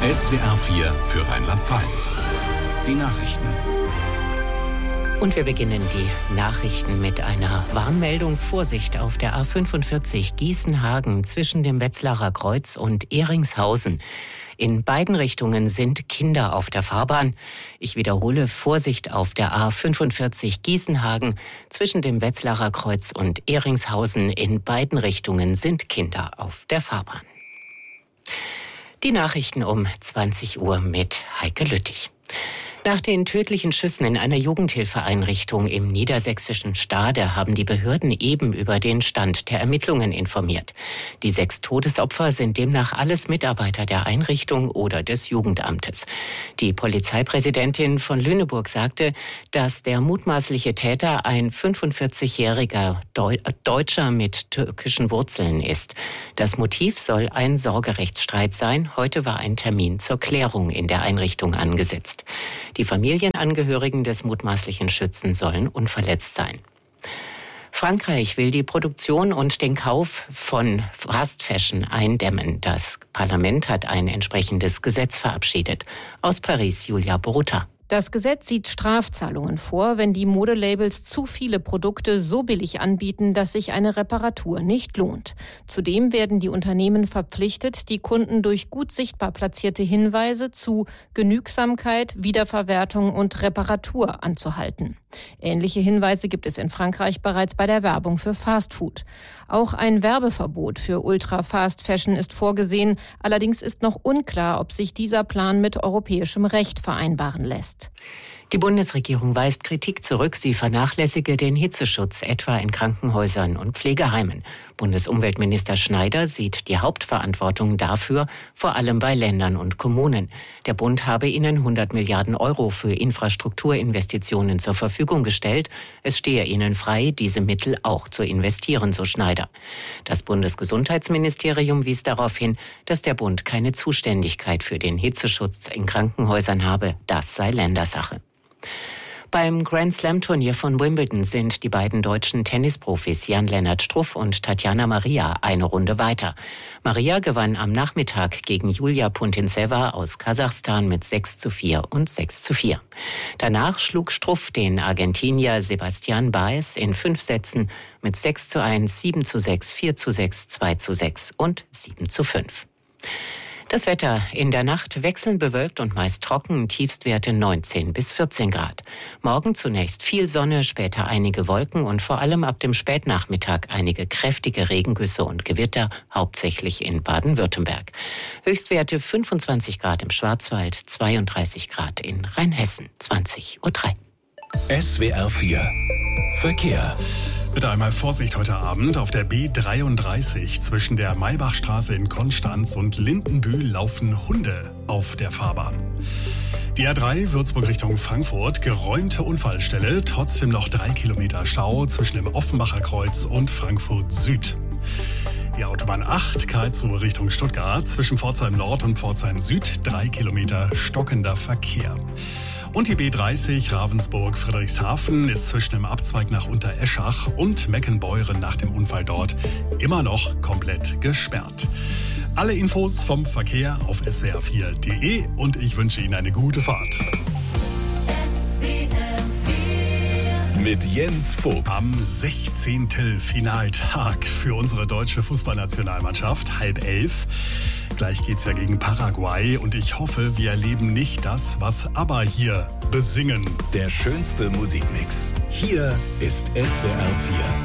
SWR 4 für Rheinland-Pfalz. Die Nachrichten. Und wir beginnen die Nachrichten mit einer Warnmeldung. Vorsicht auf der A45 Gießen-Hagen zwischen dem Wetzlarer Kreuz und Ehringshausen. In beiden Richtungen sind Kinder auf der Fahrbahn. Ich wiederhole, Vorsicht auf der A45 Gießen-Hagen zwischen dem Wetzlarer Kreuz und Ehringshausen. In beiden Richtungen sind Kinder auf der Fahrbahn. Die Nachrichten um 20 Uhr mit Heike Lüttich. Nach den tödlichen Schüssen in einer Jugendhilfeeinrichtung im niedersächsischen Stade haben die Behörden eben über den Stand der Ermittlungen informiert. Die 6 Todesopfer sind demnach alles Mitarbeiter der Einrichtung oder des Jugendamtes. Die Polizeipräsidentin von Lüneburg sagte, dass der mutmaßliche Täter ein 45-jähriger Deutscher mit türkischen Wurzeln ist. Das Motiv soll ein Sorgerechtsstreit sein. Heute war ein Termin zur Klärung in der Einrichtung angesetzt. Die Familienangehörigen des mutmaßlichen Schützen sollen unverletzt sein. Frankreich will die Produktion und den Kauf von Fast Fashion eindämmen. Das Parlament hat ein entsprechendes Gesetz verabschiedet. Aus Paris, Julia Borutta. Das Gesetz sieht Strafzahlungen vor, wenn die Modelabels zu viele Produkte so billig anbieten, dass sich eine Reparatur nicht lohnt. Zudem werden die Unternehmen verpflichtet, die Kunden durch gut sichtbar platzierte Hinweise zu Genügsamkeit, Wiederverwertung und Reparatur anzuhalten. Ähnliche Hinweise gibt es in Frankreich bereits bei der Werbung für Fastfood. Auch ein Werbeverbot für Ultra-Fast-Fashion ist vorgesehen. Allerdings ist noch unklar, ob sich dieser Plan mit europäischem Recht vereinbaren lässt. Die Bundesregierung weist Kritik zurück, sie vernachlässige den Hitzeschutz, etwa in Krankenhäusern und Pflegeheimen. Bundesumweltminister Schneider sieht die Hauptverantwortung dafür vor allem bei Ländern und Kommunen. Der Bund habe ihnen 100 Milliarden Euro für Infrastrukturinvestitionen zur Verfügung gestellt. Es stehe ihnen frei, diese Mittel auch zu investieren, so Schneider. Das Bundesgesundheitsministerium wies darauf hin, dass der Bund keine Zuständigkeit für den Hitzeschutz in Krankenhäusern habe. Das sei Ländersache. Beim Grand-Slam-Turnier von Wimbledon sind die beiden deutschen Tennisprofis Jan-Lennart Struff und Tatjana Maria eine Runde weiter. Maria gewann am Nachmittag gegen Julia Putintseva aus Kasachstan mit 6:4 und 6:4. Danach schlug Struff den Argentinier Sebastián Báez in 5 Sätzen mit 6:1, 7:6, 4:6, 2:6 und 7:5. Das Wetter: in der Nacht wechselnd bewölkt und meist trocken, Tiefstwerte 19 bis 14 Grad. Morgen zunächst viel Sonne, später einige Wolken und vor allem ab dem Spätnachmittag einige kräftige Regengüsse und Gewitter, hauptsächlich in Baden-Württemberg. Höchstwerte 25 Grad im Schwarzwald, 32 Grad in Rheinhessen, 20:03 Uhr. SWR 4 Verkehr. Bitte einmal Vorsicht heute Abend. Auf der B33 zwischen der Maybachstraße in Konstanz und Lindenbühl laufen Hunde auf der Fahrbahn. Die A3 Würzburg Richtung Frankfurt, geräumte Unfallstelle, trotzdem noch 3 Kilometer Stau zwischen dem Offenbacher Kreuz und Frankfurt Süd. Die Autobahn 8 Karlsruhe Richtung Stuttgart, zwischen Pforzheim Nord und Pforzheim Süd, 3 Kilometer stockender Verkehr. Und die B30 Ravensburg-Friedrichshafen ist zwischen dem Abzweig nach Untereschach und Meckenbeuren nach dem Unfall dort immer noch komplett gesperrt. Alle Infos vom Verkehr auf swr4.de und ich wünsche Ihnen eine gute Fahrt. Mit Jens Vogt. Am 16. Finaltag für unsere deutsche Fußballnationalmannschaft, 10:30. Gleich geht's ja gegen Paraguay und ich hoffe, wir erleben nicht das, was ABBA hier besingen. Der schönste Musikmix. Hier ist SWR 4.